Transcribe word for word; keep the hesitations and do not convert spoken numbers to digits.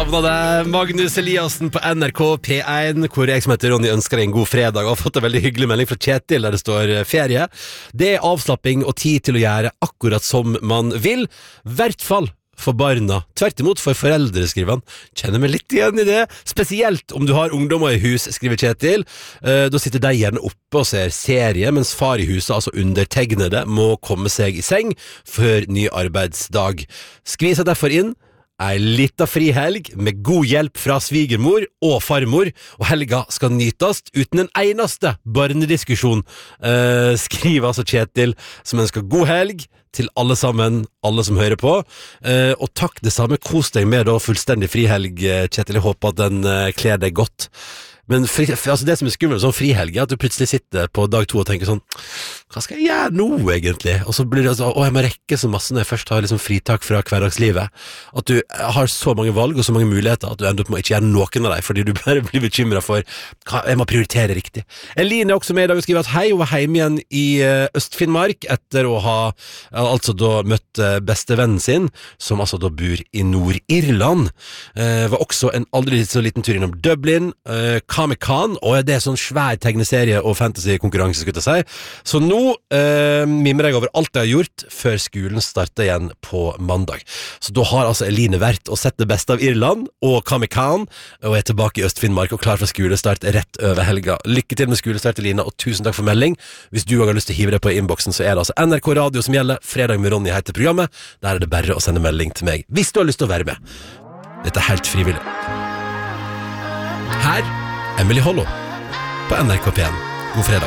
savnet det. Magnus Eliassen på N R K P én, hvor jeg som heter Ronny ønsker deg en god fredag, og har fått en veldig hyggelig melding fra Kjetil der det står ferie. Det er avslapping og tid til å gjøre akkurat som man vil, hvert fall for barna. Tvert imot for foreldre, skriver han. Kjenner meg litt igjen i det. Spesielt om du har ungdommer i hus, skriver Kjetil. Eh, da sitter de gjerne oppe og ser serie, mens far i huset, altså undertegnede, må komme seg i seng før ny arbeidsdag. Skvis seg derfor inn ei lita frihelg med god hjelp fra svigermor og farmor, og helga skal nytast uten en eneste barnediskusjon. Eh, skriver altså Kjetil, som ønsker god helg til alle sammen, alle som hører på. Eh, og takk det samme, kos deg med da fullstendig frihelg, Kjetil. Jeg håper at den eh, kler deg godt. Men fri, altså det som er skummelt sånn frihelg, er at du plutselig sitter på dag to og tenker sånn, hva skal jeg gjøre nå egentlig? Og så blir det altså, å jeg må rekke så masse når jeg først har liksom fritak fra hverdagslivet. At du har så mange valg og så mange muligheter at du ender opp med å ikke gjøre noen av dem, fordi du bare blir bekymret for, hva, jeg må prioritere riktig. Eline er også med i dag og skriver at hei, hun var hjemme igjen i Øst-Finnmark etter å ha altså da møtt bestevennen sin, som altså da bor i Nord-Irland. Eh, var også en aldri så liten tur innom Dublin, eh, Comic-Con, og det er sånn svær tegneserie og fantasy-konkurranse, skulle jeg si. Så nå eh, mimrer jeg over alt jeg har gjort før skolen starter igjen på mandag. Så da har altså Eline vært og sett det beste av Irland og Comic-Con, og er tilbake i Øst-Finnmark og klar for skolestart rett over helga. Lykke til med skolestart, Eline, og tusen takk for melding. Hvis du også har lyst til å hive deg på innboksen, så er det altså N R K Radio som gjelder. Fredag med Ronny heter programmet. Der er det bare å sende melding til meg hvis du har lyst til å være med. Dette er helt frivillig. Her Emily Hollow på N R K P én. God fredag.